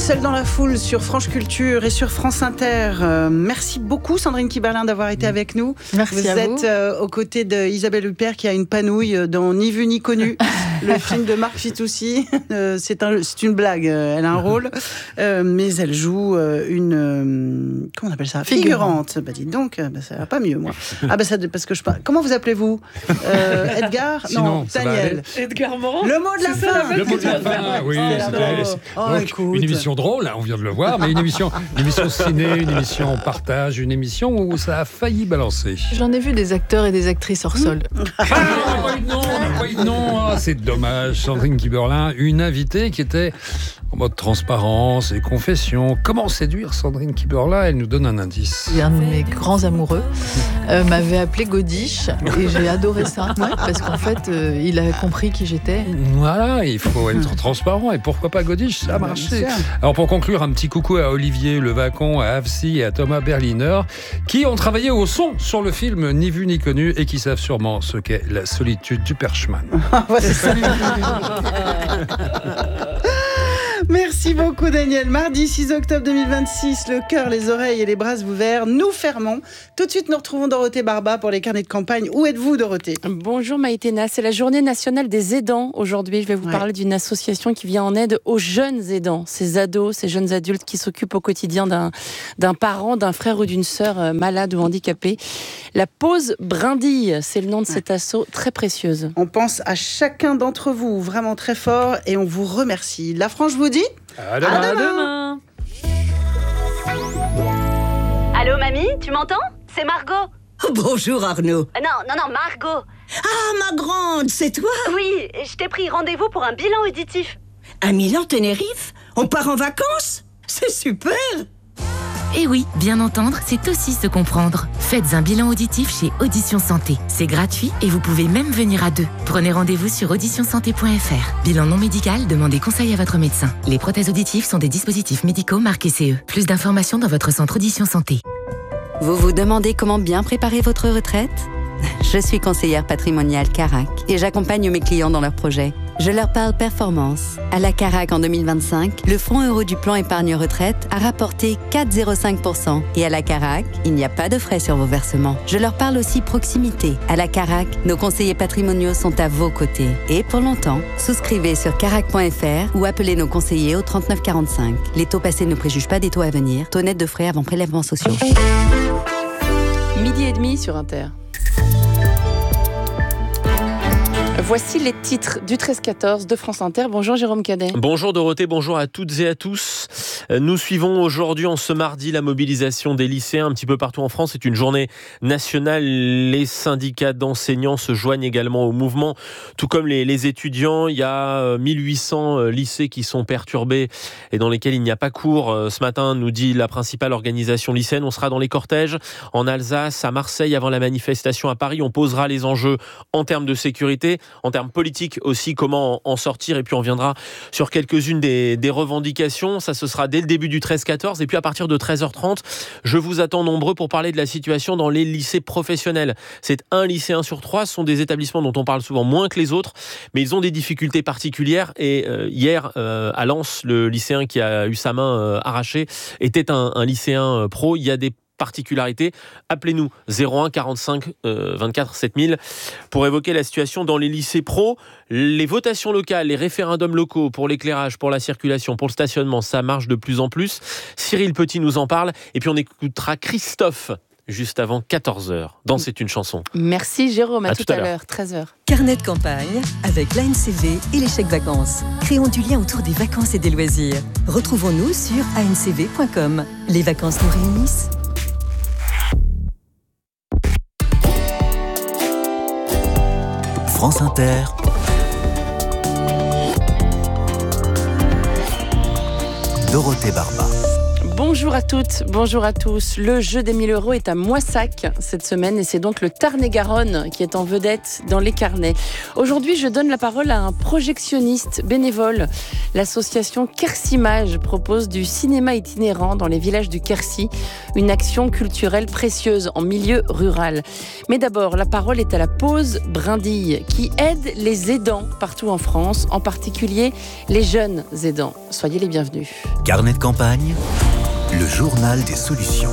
Seule dans la foule sur France Culture et sur France Inter. Merci beaucoup Sandrine Kiberlin d'avoir été avec nous. Merci vous à êtes vous. Aux côtés d'Isabelle Huppert qui a une panouille dans Ni vu ni connu, le film de Marc Fitoussi. C'est une blague, elle a un rôle, mais elle joue une... comment on appelle ça ? Figurante. Bah dis donc, ça va pas mieux moi. Parce que comment vous appelez-vous Edgar ? Sinon, non, Daniel. Edgar Morand. Le mot de la fin. Le mot de la fin, oui. Écoute. Une émission drôle, on vient de le voir, mais une émission ciné, une émission partage, une émission où ça a failli balancer. J'en ai vu des acteurs et des actrices hors sol. On n'a pas eu de nom. Ah, c'est dommage. Sandrine Kiberlin, une invitée qui était en mode transparence et confession. Comment séduire Sandrine Kiberlin ? Elle nous donne un indice. Et un de mes grands amoureux m'avait appelé Godiche et j'ai adoré ça parce qu'en fait il a compris qui j'étais. Voilà, il faut être transparent et pourquoi pas Godiche, ça a marché. Alors pour conclure, un petit coucou à Olivier Levacon, à Avsi et à Thomas Berliner qui ont travaillé au son sur le film Ni vu ni connu et qui savent sûrement ce qu'est la solitude du Perchman. C'est ça. Merci beaucoup Daniel. Mardi 6 octobre 2026, le cœur, les oreilles et les bras ouverts, nous fermons. Tout de suite, nous retrouvons Dorothée Barba pour les carnets de campagne. Où êtes-vous Dorothée ? Bonjour Maïtena, c'est la journée nationale des aidants. Aujourd'hui, je vais vous parler d'une association qui vient en aide aux jeunes aidants, ces ados, ces jeunes adultes qui s'occupent au quotidien d'un parent, d'un frère ou d'une sœur malade ou handicapé. La pause brindille, c'est le nom de cette asso très précieuse. On pense à chacun d'entre vous vraiment très fort et on vous remercie. La France vous dit À demain. Allô mamie, tu m'entends ? C'est Margot. Oh, bonjour Arnaud. Non, Margot. Ah, ma grande, c'est toi ? Oui, je t'ai pris rendez-vous pour un bilan auditif. À Milan-Tenerife ? On part en vacances ? C'est super ! Et oui, bien entendre, c'est aussi se comprendre. Faites un bilan auditif chez Audition Santé. C'est gratuit et vous pouvez même venir à deux. Prenez rendez-vous sur auditionsanté.fr. Bilan non médical, demandez conseil à votre médecin. Les prothèses auditives sont des dispositifs médicaux marqués CE. Plus d'informations dans votre centre Audition Santé. Vous vous demandez comment bien préparer votre retraite ? Je suis conseillère patrimoniale Carac et j'accompagne mes clients dans leurs projets. Je leur parle performance. À la Carac en 2025, le fonds euro du plan épargne retraite a rapporté 4,05%. Et à la Carac, il n'y a pas de frais sur vos versements. Je leur parle aussi proximité. À la Carac, nos conseillers patrimoniaux sont à vos côtés. Et pour longtemps, souscrivez sur carac.fr ou appelez nos conseillers au 39 45. Les taux passés ne préjugent pas des taux à venir. Taux net de frais avant prélèvements sociaux. 12h30 sur Inter. Voici les titres du 13-14 de France Inter. Bonjour Jérôme Cadet. Bonjour Dorothée, bonjour à toutes et à tous. Nous suivons aujourd'hui, en ce mardi, la mobilisation des lycéens un petit peu partout en France. C'est une journée nationale. Les syndicats d'enseignants se joignent également au mouvement, tout comme les étudiants. Il y a 1800 lycées qui sont perturbés et dans lesquels il n'y a pas cours. Ce matin, nous dit la principale organisation lycéenne. On sera dans les cortèges en Alsace, à Marseille, avant la manifestation à Paris. On posera les enjeux en termes de sécurité, en termes politiques aussi, comment en sortir, et puis on viendra sur quelques-unes des revendications. Ça, ce sera dès le début du 13-14, et puis à partir de 13h30, je vous attends nombreux pour parler de la situation dans les lycées professionnels. C'est un lycéen sur 3, ce sont des établissements dont on parle souvent moins que les autres, mais ils ont des difficultés particulières, et hier, à Lens, le lycéen qui a eu sa main arrachée était un lycéen pro. Il y a des particularité. Appelez-nous 01 45 24 7000 pour évoquer la situation dans les lycées pro. Les votations locales, les référendums locaux pour l'éclairage, pour la circulation, pour le stationnement, ça marche de plus en plus. Cyril Petit nous en parle et puis on écoutera Christophe juste avant 14h dans C'est une chanson. Merci Jérôme, à tout à l'heure. l'heure, 13h. Carnet de campagne avec l'ANCV et les chèques vacances. Créons du lien autour des vacances et des loisirs. Retrouvons-nous sur ancv.com. Les vacances nous réunissent. France Inter. Dorothée Barba. Bonjour à toutes, bonjour à tous. Le jeu des 1000 € est à Moissac cette semaine et c'est donc le Tarn-et-Garonne qui est en vedette dans les carnets. Aujourd'hui, je donne la parole à un projectionniste bénévole. L'association Quercimage propose du cinéma itinérant dans les villages du Quercy, une action culturelle précieuse en milieu rural. Mais d'abord, la parole est à la pause brindille qui aide les aidants partout en France, en particulier les jeunes aidants. Soyez les bienvenus. Carnet de campagne, le journal des solutions.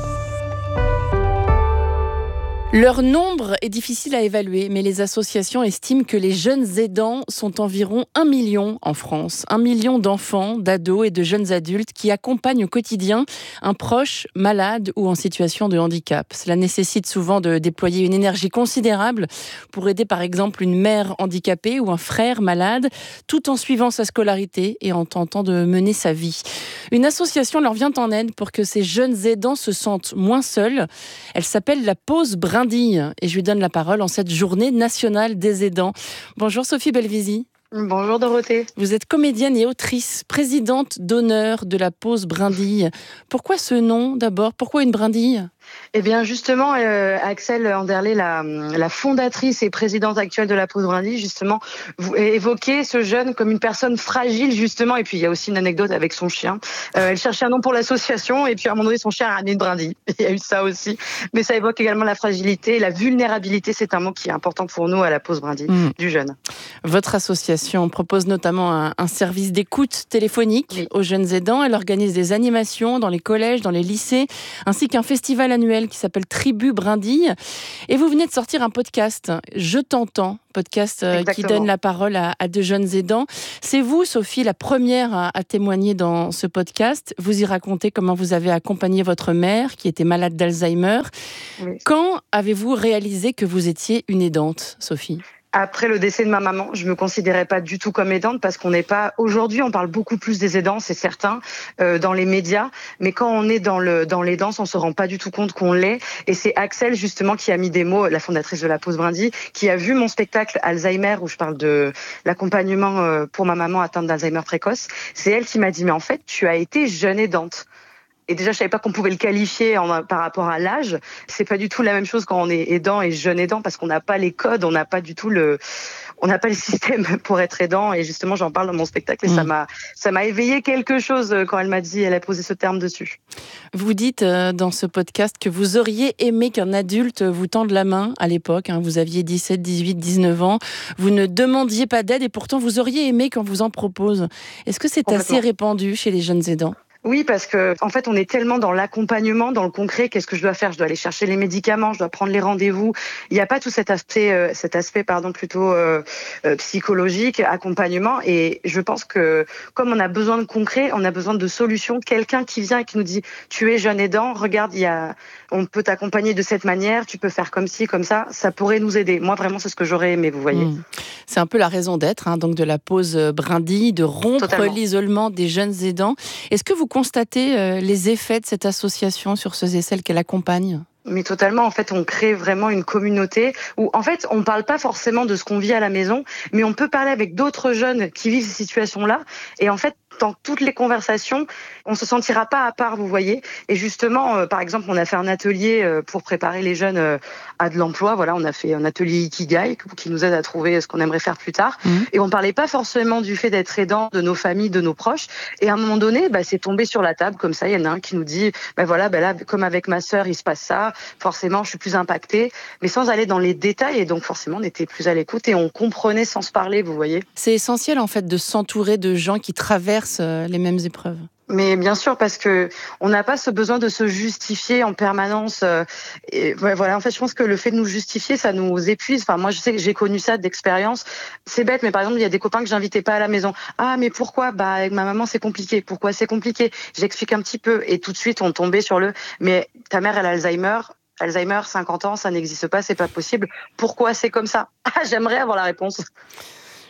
Leur nombre est difficile à évaluer, mais les associations estiment que les jeunes aidants sont environ 1 million en France. 1 million d'enfants, d'ados et de jeunes adultes qui accompagnent au quotidien un proche malade ou en situation de handicap. Cela nécessite souvent de déployer une énergie considérable pour aider par exemple une mère handicapée ou un frère malade, tout en suivant sa scolarité et en tentant de mener sa vie. Une association leur vient en aide pour que ces jeunes aidants se sentent moins seuls. Elle s'appelle la Pause Brindille et je lui donne la parole en cette journée nationale des aidants. Bonjour Sophie Belvisi. Bonjour Dorothée. Vous êtes comédienne et autrice, présidente d'honneur de la Pause Brindille. Pourquoi ce nom d'abord ? Pourquoi une brindille ? Eh bien justement, Axel Anderlé, la fondatrice et présidente actuelle de la Pause Brindille, justement, vous évoquez ce jeune comme une personne fragile, justement. Et puis il y a aussi une anecdote avec son chien. Elle cherchait un nom pour l'association et puis à un moment donné, son chien a ramené une brindille. Il y a eu ça aussi. Mais ça évoque également la fragilité, la vulnérabilité. C'est un mot qui est important pour nous à la Pause Brindille du jeune. Votre association propose notamment un service d'écoute téléphonique aux jeunes aidants. Elle organise des animations dans les collèges, dans les lycées, ainsi qu'un festival annuel qui s'appelle Tribu Brindille. Et vous venez de sortir un podcast, Je t'entends, podcast qui donne la parole à de jeunes aidants. C'est vous, Sophie, la première à témoigner dans ce podcast. Vous y racontez comment vous avez accompagné votre mère qui était malade d'Alzheimer. Oui. Quand avez-vous réalisé que vous étiez une aidante, Sophie ? Après le décès de ma maman, je me considérais pas du tout comme aidante parce qu'on n'est pas... Aujourd'hui, on parle beaucoup plus des aidants, c'est certain, dans les médias. Mais quand on est dans l'aidance, on se rend pas du tout compte qu'on l'est. Et c'est Axel, justement, qui a mis des mots, la fondatrice de la Pause Brindille, qui a vu mon spectacle Alzheimer, où je parle de l'accompagnement pour ma maman atteinte d'Alzheimer précoce. C'est elle qui m'a dit, mais en fait, tu as été jeune aidante. Et déjà, je savais pas qu'on pouvait le qualifier par rapport à l'âge. C'est pas du tout la même chose quand on est aidant et jeune aidant parce qu'on n'a pas les codes, on n'a pas du tout on n'a pas le système pour être aidant. Et justement, j'en parle dans mon spectacle et ça m'a éveillé quelque chose quand elle a posé ce terme dessus. Vous dites dans ce podcast que vous auriez aimé qu'un adulte vous tende la main à l'époque. Vous aviez 17, 18, 19 ans. Vous ne demandiez pas d'aide et pourtant vous auriez aimé qu'on vous en propose. Est-ce que c'est assez répandu chez les jeunes aidants ? Oui, parce que en fait, on est tellement dans l'accompagnement, dans le concret. Qu'est-ce que je dois faire ? Je dois aller chercher les médicaments, je dois prendre les rendez-vous. Il n'y a pas tout cet aspect plutôt psychologique, accompagnement. Et je pense que comme on a besoin de concret, on a besoin de solutions. Quelqu'un qui vient et qui nous dit « Tu es jeune aidant, regarde, on peut t'accompagner de cette manière, tu peux faire comme ci, comme ça. » Ça pourrait nous aider. Moi, vraiment, c'est ce que j'aurais aimé, vous voyez. C'est un peu la raison d'être, donc de la Pause Brindille, de rompre l'isolement des jeunes aidants. Est-ce que vous constatez les effets de cette association sur ceux et celles qu'elle accompagne ? Mais totalement, en fait, on crée vraiment une communauté où, en fait, on parle pas forcément de ce qu'on vit à la maison, mais on peut parler avec d'autres jeunes qui vivent ces situations-là. Et en fait, dans toutes les conversations, on se sentira pas à part, vous voyez. Et justement, par exemple, on a fait un atelier pour préparer les jeunes à de l'emploi. Voilà, on a fait un atelier Ikigai qui nous aide à trouver ce qu'on aimerait faire plus tard. Et on parlait pas forcément du fait d'être aidant de nos familles, de nos proches. Et à un moment donné, c'est tombé sur la table comme ça. Il y en a un qui nous dit, là, comme avec ma sœur, il se passe ça. Forcément, je suis plus impactée, mais sans aller dans les détails. Et donc, forcément, on était plus à l'écoute et on comprenait sans se parler, vous voyez. C'est essentiel, en fait, de s'entourer de gens qui traversent les mêmes épreuves. Mais bien sûr, parce que on n'a pas ce besoin de se justifier en permanence. Et voilà, en fait, je pense que le fait de nous justifier, ça nous épuise. Enfin, moi, je sais que j'ai connu ça d'expérience. C'est bête, mais par exemple, il y a des copains que j'invitais pas à la maison. Ah, mais pourquoi ? Avec ma maman, c'est compliqué. Pourquoi c'est compliqué ? J'explique un petit peu. Et tout de suite, on tombait sur mais ta mère, elle a Alzheimer. Alzheimer, 50 ans, ça n'existe pas, c'est pas possible. Pourquoi c'est comme ça ? J'aimerais avoir la réponse.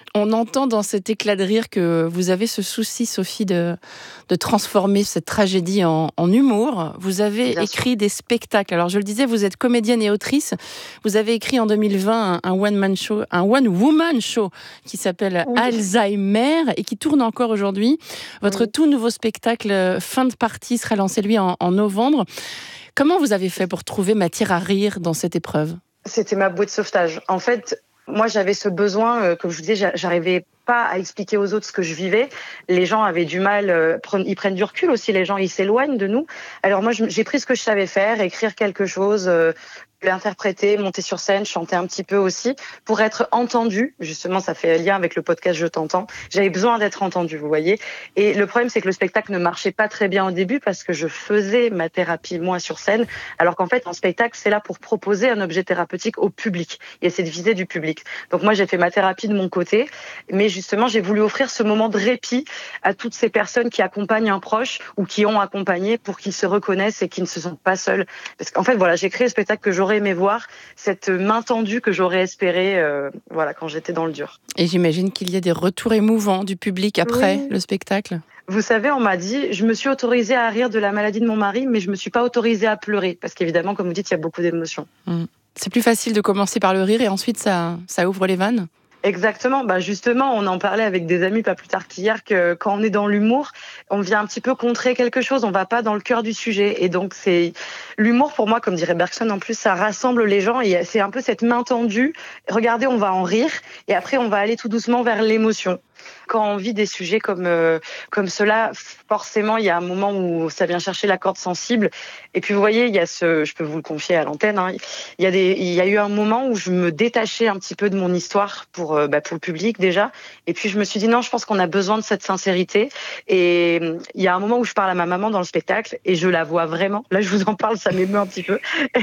On entend dans cet éclat de rire que vous avez ce souci, Sophie, de transformer cette tragédie en humour. Vous avez écrit des spectacles. Alors, je le disais, vous êtes comédienne et autrice. Vous avez écrit en 2020 un one-woman show qui s'appelle Alzheimer et qui tourne encore aujourd'hui. Votre tout nouveau spectacle, Fin de partie, sera lancé, lui, en novembre. Comment vous avez fait pour trouver matière à rire dans cette épreuve ? C'était ma bouée de sauvetage. En fait, moi, j'avais ce besoin, comme je vous disais, j'arrivais pas à expliquer aux autres ce que je vivais. Les gens avaient du mal, ils prennent du recul aussi, les gens, ils s'éloignent de nous. Alors moi, j'ai pris ce que je savais faire, écrire quelque chose, l'interpréter, monter sur scène, chanter un petit peu aussi, pour être entendue. Justement, ça fait lien avec le podcast Je t'entends. J'avais besoin d'être entendue, vous voyez. Et le problème, c'est que le spectacle ne marchait pas très bien au début parce que je faisais ma thérapie, moi, sur scène, alors qu'en fait, un spectacle, c'est là pour proposer un objet thérapeutique au public. Et c'est de viser du public. Donc moi, j'ai fait ma thérapie de mon côté, mais justement, j'ai voulu offrir ce moment de répit à toutes ces personnes qui accompagnent un proche ou qui ont accompagné pour qu'ils se reconnaissent et qu'ils ne se sentent pas seuls. Parce qu'en fait, voilà, j'ai créé le spectacle que j'aurais aimé voir, cette main tendue que j'aurais espérée quand j'étais dans le dur. Et j'imagine qu'il y a des retours émouvants du public après le spectacle. Vous savez, on m'a dit, je me suis autorisée à rire de la maladie de mon mari, mais je me suis pas autorisée à pleurer. Parce qu'évidemment, comme vous dites, il y a beaucoup d'émotions. C'est plus facile de commencer par le rire et ensuite ça ouvre les vannes. Exactement. Justement, on en parlait avec des amis pas plus tard qu'hier que quand on est dans l'humour, on vient un petit peu contrer quelque chose, on va pas dans le cœur du sujet. Et donc, c'est l'humour pour moi, comme dirait Bergson en plus, ça rassemble les gens et c'est un peu cette main tendue. Regardez, on va en rire et après, on va aller tout doucement vers l'émotion. Quand on vit des sujets comme cela, forcément, il y a un moment où ça vient chercher la corde sensible. Et puis, vous voyez, il y a je peux vous le confier à l'antenne, il y a eu un moment où je me détachais un petit peu de mon histoire pour le public déjà. Et puis, je me suis dit, non, je pense qu'on a besoin de cette sincérité. Et il y a un moment où je parle à ma maman dans le spectacle et je la vois vraiment. Là, je vous en parle, ça m'émeut un petit peu.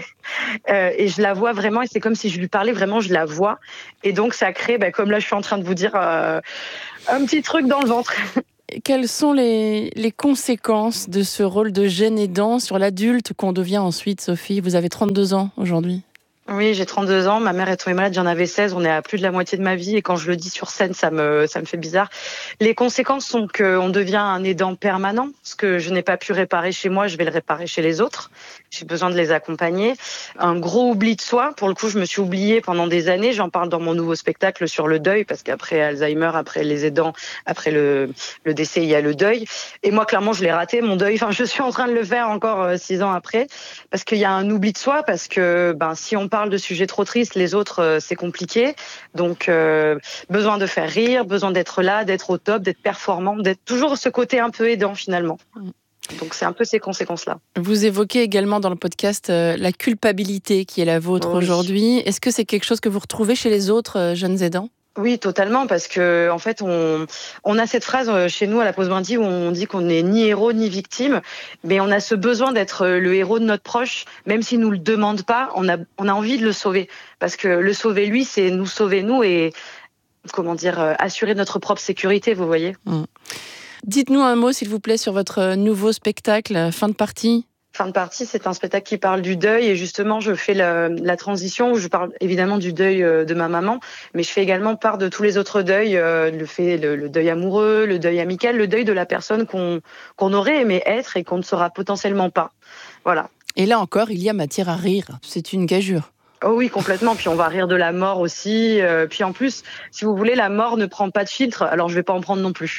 Et je la vois vraiment et c'est comme si je lui parlais vraiment, je la vois. Et donc, ça crée, comme là, je suis en train de vous dire, un petit truc dans le ventre. Quelles sont les conséquences de ce rôle de jeune aidant sur l'adulte qu'on devient ensuite, Sophie ? Vous avez 32 ans aujourd'hui. Oui, j'ai 32 ans. Ma mère est tombée malade, j'en avais 16. On est à plus de la moitié de ma vie. Et quand je le dis sur scène, ça me fait bizarre. Les conséquences sont qu'on devient un aidant permanent. Ce que je n'ai pas pu réparer chez moi, je vais le réparer chez les autres. J'ai besoin de les accompagner. Un gros oubli de soi. Pour le coup, je me suis oubliée pendant des années. J'en parle dans mon nouveau spectacle sur le deuil, parce qu'après Alzheimer, après les aidants, après le décès, il y a le deuil. Et moi, clairement, je l'ai raté, mon deuil. Enfin, je suis en train de le faire encore 6 ans après. Parce qu'il y a un oubli de soi, parce que si on parle de sujets trop tristes, les autres, c'est compliqué. Donc, besoin de faire rire, besoin d'être là, d'être au top, d'être performant, d'être toujours ce côté un peu aidant finalement. Donc, c'est un peu ces conséquences-là. Vous évoquez également dans le podcast la culpabilité qui est la vôtre aujourd'hui. Est-ce que c'est quelque chose que vous retrouvez chez les autres jeunes aidants ? Oui, totalement, parce que en fait, on a cette phrase chez nous à la Pause Brindille où on dit qu'on n'est ni héros ni victime, mais on a ce besoin d'être le héros de notre proche, même s'il nous le demande pas, on a envie de le sauver, parce que le sauver lui, c'est nous sauver nous et assurer notre propre sécurité, vous voyez. Dites-nous un mot, s'il vous plaît, sur votre nouveau spectacle, Fin de partie. Fin de partie, c'est un spectacle qui parle du deuil et justement, je fais la transition où je parle évidemment du deuil de ma maman, mais je fais également part de tous les autres deuils, le deuil amoureux, le deuil amical, le deuil de la personne qu'on aurait aimé être et qu'on ne sera potentiellement pas. Voilà. Et là encore, il y a matière à rire. C'est une gageure. Oh oui, complètement. Puis on va rire de la mort aussi. Puis en plus, si vous voulez, la mort ne prend pas de filtre, alors je vais pas en prendre non plus.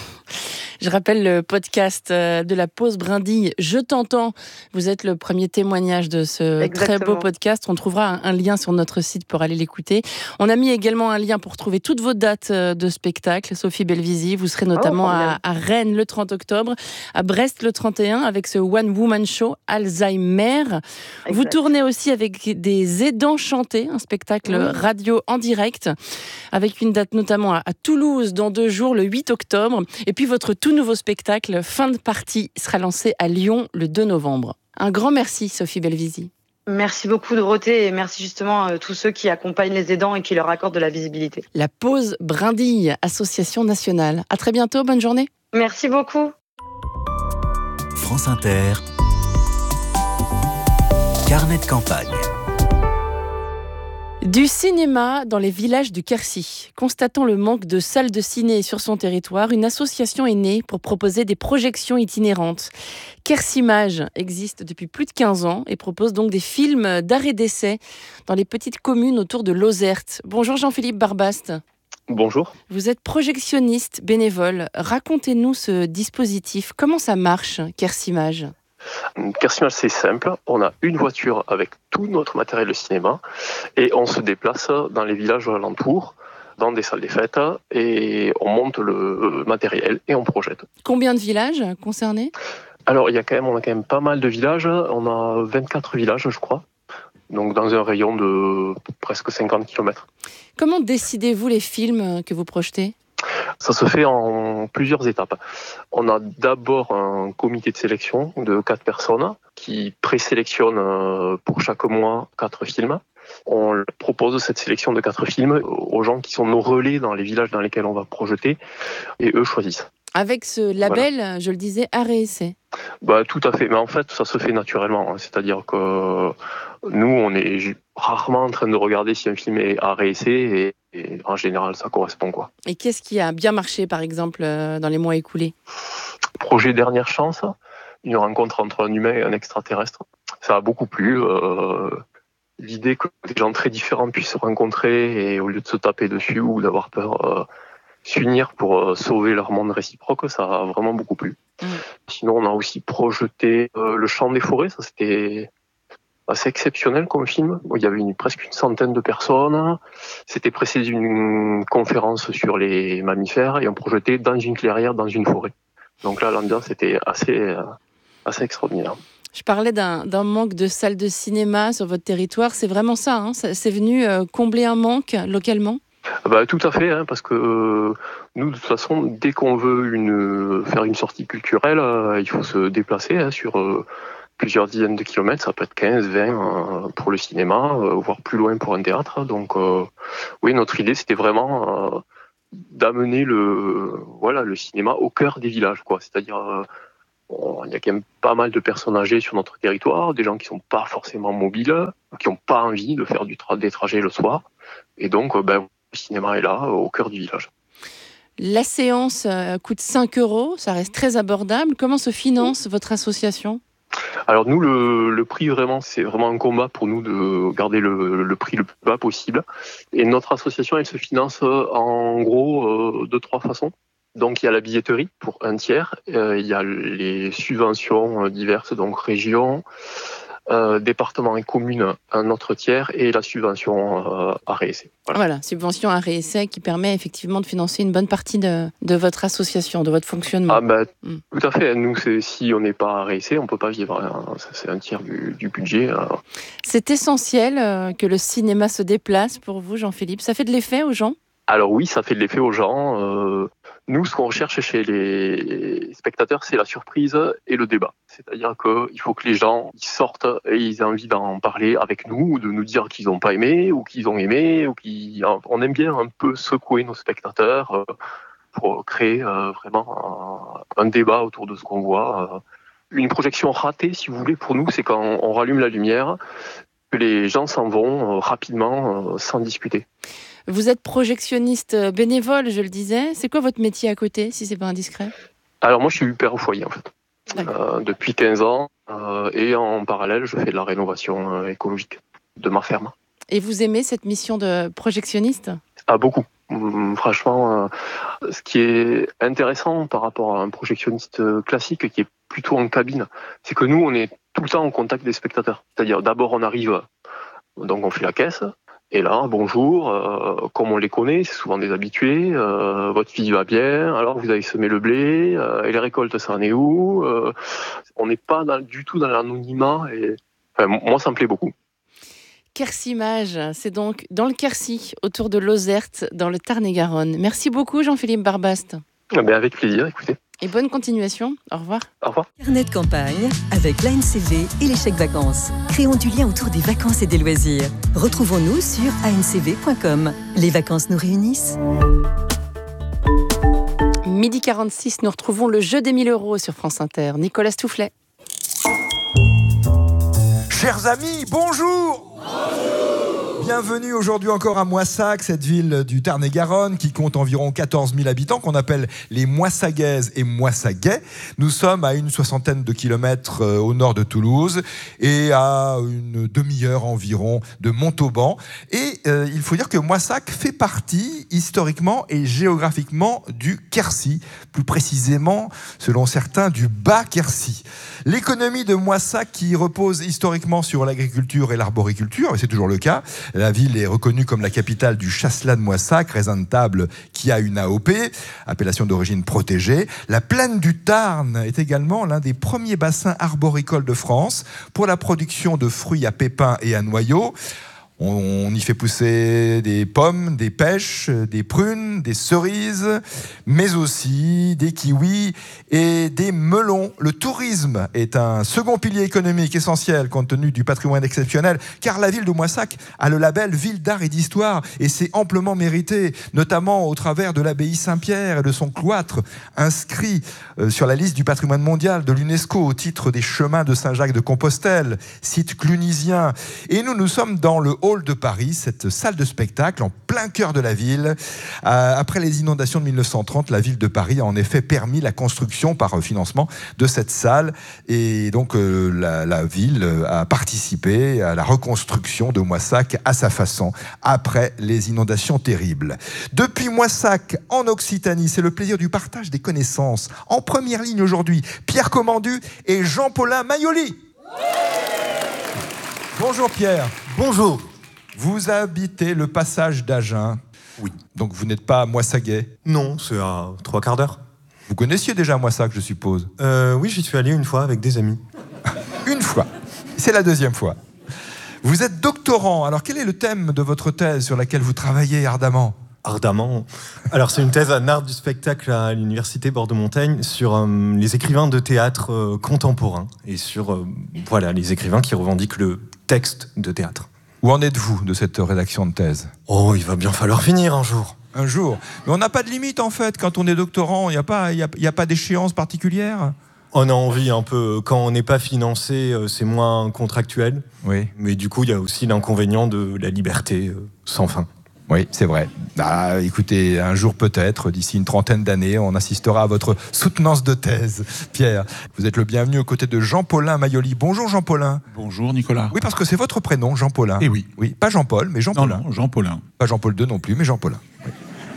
Je rappelle le podcast de la Pause Brindille, Je t'entends. Vous êtes le premier témoignage de ce très beau podcast. On trouvera un lien sur notre site pour aller l'écouter. On a mis également un lien pour trouver toutes vos dates de spectacle. Sophie Belvisi, vous serez notamment à Rennes le 30 octobre, à Brest le 31 avec ce One Woman Show Alzheimer. Exact. Vous tournez aussi avec des aidants chantés, un spectacle radio en direct, avec une date notamment à Toulouse dans 2 jours, le 8 octobre. Et puis votre tout nouveau spectacle, Fin de partie, sera lancé à Lyon le 2 novembre. Un grand merci, Sophie Belvisi. Merci beaucoup, Dorothée, et merci justement à tous ceux qui accompagnent les aidants et qui leur accordent de la visibilité. La Pause Brindille, association nationale. À très bientôt, bonne journée. Merci beaucoup. France Inter, carnet de campagne. Du cinéma dans les villages du Quercy. Constatant le manque de salles de ciné sur son territoire, une association est née pour proposer des projections itinérantes. Quercymage existe depuis plus de 15 ans et propose donc des films d'arrêt d'essai dans les petites communes autour de Lozerte. Bonjour Jean-Philippe Barbast. Bonjour. Vous êtes projectionniste bénévole. Racontez-nous ce dispositif. Comment ça marche, Quercymage ? Quercymage, c'est simple. On a une voiture avec tout notre matériel de cinéma et on se déplace dans les villages alentours, dans des salles des fêtes, et on monte le matériel et on projette. Combien de villages concernés ? Alors, on a quand même pas mal de villages. On a 24 villages, je crois. Donc, dans un rayon de presque 50 km. Comment décidez-vous les films que vous projetez ? Ça se fait en plusieurs étapes. On a d'abord un comité de sélection de 4 personnes qui présélectionne pour chaque mois 4 films. On propose cette sélection de 4 films aux gens qui sont nos relais dans les villages dans lesquels on va projeter et eux choisissent. Avec ce label, voilà. Je le disais, arrêt essai. Tout à fait, mais en fait ça se fait naturellement. C'est-à-dire que nous on est rarement en train de regarder si un film est arrêt essai et en général ça correspond quoi. Et qu'est-ce qui a bien marché par exemple dans les mois écoulés ? Projet Dernière Chance, une rencontre entre un humain et un extraterrestre. Ça a beaucoup plu. L'idée que des gens très différents puissent se rencontrer et au lieu de se taper dessus ou d'avoir peur, s'unir pour sauver leur monde réciproque, ça a vraiment beaucoup plu. Sinon, on a aussi projeté Le Chant des Forêts, ça c'était assez exceptionnel comme film. Il y avait presque une centaine de personnes. C'était précédé d'une conférence sur les mammifères et on projetait dans une clairière, dans une forêt. Donc là, l'ambiance était assez extraordinaire. Je parlais d'un manque de salles de cinéma sur votre territoire. C'est vraiment ça, hein ? C'est venu combler un manque localement ? Tout à fait, parce que nous, de toute façon, dès qu'on veut faire une sortie culturelle, il faut se déplacer sur plusieurs dizaines de kilomètres. Ça peut être 15, 20 pour le cinéma, voire plus loin pour un théâtre. Donc, oui, notre idée, c'était vraiment d'amener le cinéma au cœur des villages, quoi. C'est-à-dire, il y a quand même pas mal de personnes âgées sur notre territoire, des gens qui sont pas forcément mobiles, qui n'ont pas envie de faire des trajets le soir. Et donc, le cinéma est là, au cœur du village. La séance coûte 5 €, ça reste très abordable. Comment se finance votre association ? Alors nous, le prix, vraiment, c'est vraiment un combat pour nous de garder le prix le plus bas possible. Et notre association, elle se finance en gros de 3 façons. Donc il y a la billetterie pour un tiers, il y a les subventions diverses, donc région, département et commune, un autre tiers, et la subvention arrêt essai. Voilà, subvention arrêt essai qui permet effectivement de financer une bonne partie de votre association, de votre fonctionnement. Tout à fait. Nous, si on n'est pas arrêt essai, on ne peut pas vivre. C'est un tiers du budget. C'est essentiel que le cinéma se déplace pour vous, Jean-Philippe. Ça fait de l'effet aux gens ? Alors oui, ça fait de l'effet aux gens. Nous, ce qu'on recherche chez les spectateurs, c'est la surprise et le débat. C'est-à-dire qu'il faut que les gens ils sortent et ils aient envie d'en parler avec nous, de nous dire qu'ils n'ont pas aimé ou qu'ils ont aimé. On aime bien un peu secouer nos spectateurs pour créer vraiment un débat autour de ce qu'on voit. Une projection ratée, si vous voulez, pour nous, c'est quand on rallume la lumière, que les gens s'en vont rapidement sans discuter. Vous êtes projectionniste bénévole, je le disais. C'est quoi votre métier à côté, si c'est pas indiscret ? Alors moi, je suis père au foyer, en fait. Depuis 15 ans. Et en parallèle, je fais de la rénovation écologique de ma ferme. Et vous aimez cette mission de projectionniste ? Beaucoup. Franchement, ce qui est intéressant par rapport à un projectionniste classique qui est plutôt en cabine, c'est que nous, on est tout le temps en contact des spectateurs. C'est-à-dire, d'abord, on arrive, donc on fait la caisse. Et là, bonjour, comme on les connaît, c'est souvent des habitués, votre fille va bien, alors vous avez semé le blé, et les récoltes, ça en est où ? On n'est pas du tout dans l'anonymat, et moi, ça me plaît beaucoup. Quercymage, c'est donc dans le Quercy, autour de Lozerte, dans le Tarn-et-Garonne. Merci beaucoup, Jean-Philippe Barbast. Avec plaisir, écoutez. Et bonne continuation. Au revoir. Au revoir. Carnet de campagne avec l'ANCV et les chèques vacances. Créons du lien autour des vacances et des loisirs. Retrouvons-nous sur ancv.com. Les vacances nous réunissent. 12h46, nous retrouvons le jeu des 1000 € sur France Inter. Nicolas Bienvenue aujourd'hui encore à Moissac, cette ville du Tarn-et-Garonne qui compte environ 14 000 habitants, qu'on appelle les Moissagaises et Moissagais. Nous sommes à une 60aine de kilomètres au nord de Toulouse et à une demi-heure environ de Montauban. Et il faut dire que Moissac fait partie historiquement et géographiquement du Quercy, plus précisément, selon certains, du Bas-Quercy. L'économie de Moissac qui repose historiquement sur l'agriculture et l'arboriculture, et c'est toujours le cas. La ville est reconnue comme la capitale du chasselas de Moissac, raisin de table qui a une AOP, appellation d'origine protégée. La plaine du Tarn est également l'un des premiers bassins arboricoles de France pour la production de fruits à pépins et à noyaux. On y fait pousser des pommes, des pêches, des prunes, des cerises, mais aussi des kiwis et des melons. Le tourisme est un second pilier économique essentiel compte tenu du patrimoine exceptionnel, car la ville de Moissac a le label Ville d'art et d'histoire et c'est amplement mérité, notamment au travers de l'abbaye Saint-Pierre et de son cloître, inscrit sur la liste du patrimoine mondial de l'UNESCO au titre des chemins de Saint-Jacques de Compostelle, site clunisien. Et nous sommes dans le hall de Paris, cette salle de spectacle en plein cœur de la ville. Après les inondations de 1930, la ville de Paris a en effet permis la construction par financement de cette salle et donc la ville a participé à la reconstruction de Moissac à sa façon après les inondations terribles. Depuis Moissac en Occitanie, c'est le plaisir du partage des connaissances. En première ligne aujourd'hui, Pierre Commandu et Jean-Paulin Maioli. Bonjour Pierre. Bonjour. Vous habitez le passage d'Agen. Oui. Donc vous n'êtes pas Moissagais? Non, c'est à 3/4 d'heure. Vous connaissiez déjà Moissac, je suppose? Oui, j'y suis allé une fois avec des amis. Une fois. C'est la deuxième fois. Vous êtes doctorant. Alors quel est le thème de votre thèse sur laquelle vous travaillez ardemment? Ardemment. Alors c'est une thèse en art du spectacle à l'université Bordeaux-Montaigne sur les écrivains de théâtre contemporains et sur les écrivains qui revendiquent le texte de théâtre. Où en êtes-vous de cette rédaction de thèse? Oh, il va bien falloir finir un jour. Un jour. Mais on n'a pas de limite en fait. Quand on est doctorant, il n'y a pas d'échéance particulière? On a envie un peu, quand on n'est pas financé, c'est moins contractuel. Oui. Mais du coup, il y a aussi l'inconvénient de la liberté sans fin. Oui, c'est vrai. Écoutez, un jour peut-être, d'ici une trentaine d'années, on assistera à votre soutenance de thèse. Pierre, vous êtes le bienvenu aux côtés de Jean-Paulin Maioli. Bonjour Jean-Paulin. Bonjour Nicolas. Oui, parce que c'est votre prénom, Jean-Paulin. Eh oui. Oui, pas Jean-Paul, mais Jean-Paulin. Non, Jean-Paulin. Pas Jean-Paul II non plus, mais Jean-Paulin. Oui.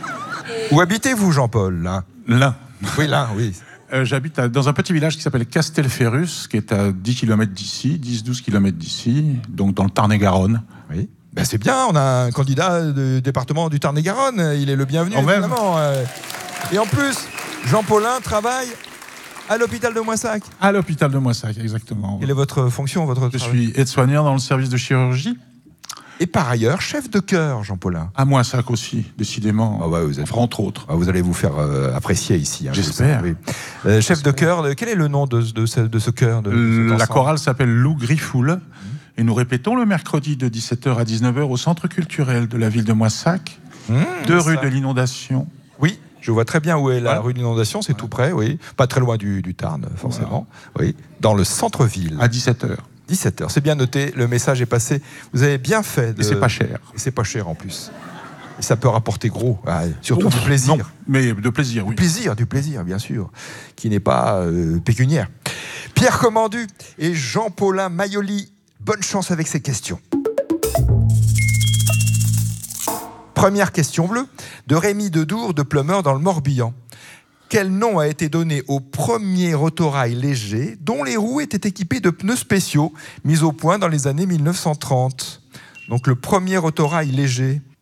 Où habitez-vous, Jean-Paul? L'Ain. Oui, l'Ain, oui. J'habite dans un petit village qui s'appelle Castelferrus, qui est à 10 km d'ici, 10-12 km d'ici, donc dans le Tarn-et-Garonne. Oui. Ben c'est bien, on a un candidat du département du Tarn-et-Garonne, il est le bienvenu, évidemment. Et en plus, Jean-Paulin travaille à l'hôpital de Moissac. À l'hôpital de Moissac, exactement. Quelle est votre fonction, Je suis aide-soignant dans le service de chirurgie. Et par ailleurs, chef de chœur, Jean-Paulin. À Moissac aussi, décidément. Vous êtes... entre autres. Vous allez vous faire apprécier ici. J'espère. Oui. Chef de chœur, quel est le nom de ce chœur La chorale s'appelle Lou Griffoul. Et nous répétons le mercredi de 17h à 19h au centre culturel de la ville de Moissac, 2 rue de l'Inondation. Oui, je vois très bien où est la rue de l'Inondation, c'est tout près, oui. Pas très loin du Tarn, forcément. Voilà. Oui, dans le centre-ville. À 17h. 17h, c'est bien noté, le message est passé. Vous avez bien fait. Et c'est pas cher. Et c'est pas cher en plus. Et ça peut rapporter gros, surtout du plaisir. Non, mais de plaisir, oui. Du plaisir, bien sûr, qui n'est pas pécuniaire. Pierre Commandu et Jean-Paulin Maioli, bonne chance avec ces questions. Première question bleue, de Rémi Dedour de Pleumeur dans le Morbihan. Quel nom a été donné au premier autorail léger dont les roues étaient équipées de pneus spéciaux mis au point dans les années 1930 ? Donc le premier autorail léger.